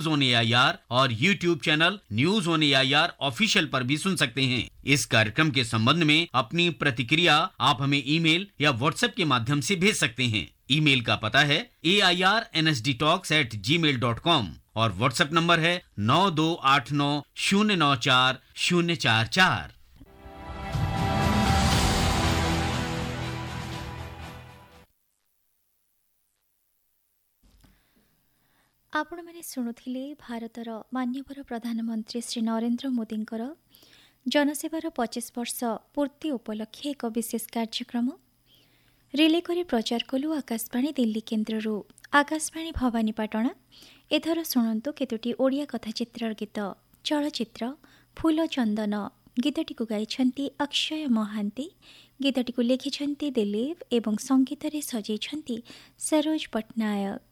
On AIR और YouTube channel news on AIR official पर भी सुन सकते हैं। इस कार्यक्रम के संबंध में अपनी प्रतिक्रिया आप हमें ईमेल या व्हाट्सएप के माध्यम से भेज सकते हैं। ईमेल का पता है airnsdtalks@gmail.com और व्हाट्सएप नंबर है 9289094044। आपण मैंने शुणुथिले भारतर माननीय प्रधानमंत्री श्री नरेंद्र मोदींकर जनसेवार 25 वर्ष पूर्ति उपलक्षे एक विशेष कार्यक्रम रिले करी प्रचार कलु आकाशवाणी दिल्ली केन्द्ररू। आकाशवाणी भवानीपाटना एथर शुणु केतोटी ओडिया कथाचित्र गीत चलचित्र फूल चंदन गीतटी गाइछन्ति अक्षय महांती। गीतटी लिखिछन्ति दिलीप एवं संगीत रे सजेइछन्ति सरोज पट्टनायक।